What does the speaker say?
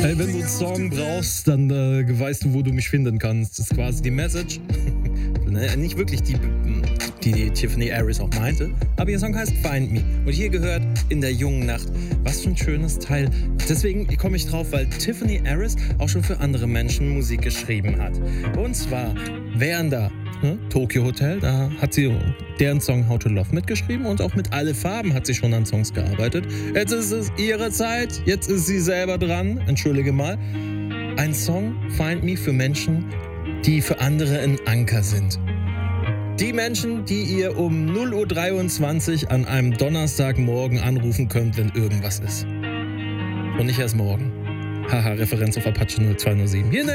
Hey, wenn du einen Song brauchst, dann weißt du, wo du mich finden kannst. Das ist quasi die Message. Nicht wirklich die Tiffany Harris auch meinte, aber ihr Song heißt Find Me. Und hier gehört In der jungen Nacht. Was für ein schönes Teil. Deswegen komme ich drauf, weil Tiffany Harris auch schon für andere Menschen Musik geschrieben hat. Und zwar wären da Tokyo Hotel, da hat sie deren Song How to Love mitgeschrieben und auch mit Alle Farben hat sie schon an Songs gearbeitet. Jetzt ist es ihre Zeit, jetzt ist sie selber dran, entschuldige mal. Ein Song, Find Me, für Menschen, die für andere ein Anker sind. Die Menschen, die ihr um 0:23 Uhr an einem Donnerstagmorgen anrufen könnt, wenn irgendwas ist. Und nicht erst morgen. Haha, Referenz auf Apache 0207. Hier